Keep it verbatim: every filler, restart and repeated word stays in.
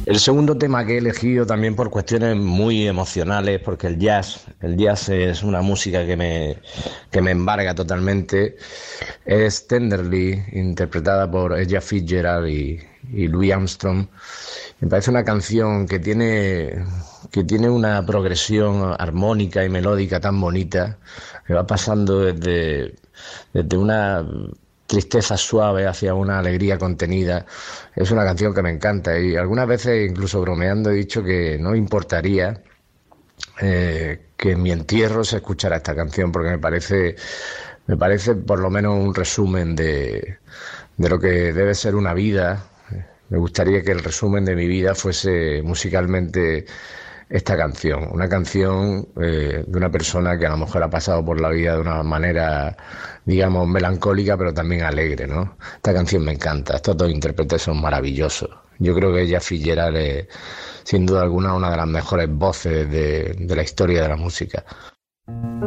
El segundo tema que he elegido también por cuestiones muy emocionales, porque el jazz, el jazz es una música que me, que me embarga totalmente, es Tenderly, interpretada por Ella Fitzgerald y, y Louis Armstrong. Me parece una canción que tiene, que tiene una progresión armónica y melódica tan bonita, que va pasando desde, desde una tristeza suave hacia una alegría contenida. Es una canción que me encanta y algunas veces, incluso bromeando, he dicho que no importaría eh, que en mi entierro se escuchara esta canción, porque me parece, me parece por lo menos un resumen de, de lo que debe ser una vida. Me gustaría que el resumen de mi vida fuese musicalmente esta canción, una canción eh, de una persona que a lo mejor ha pasado por la vida de una manera, digamos, melancólica, pero también alegre, ¿no? Esta canción me encanta, estos dos intérpretes son maravillosos. Yo creo que ella Fitzgerald es, sin duda alguna, una de las mejores voces de, de la historia de la música.